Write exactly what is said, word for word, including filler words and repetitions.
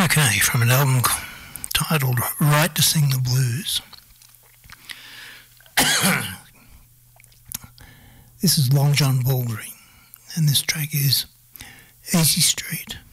Okay, from an album titled Right to Sing the Blues. This is Long John Baldry, and this track is Easy Street.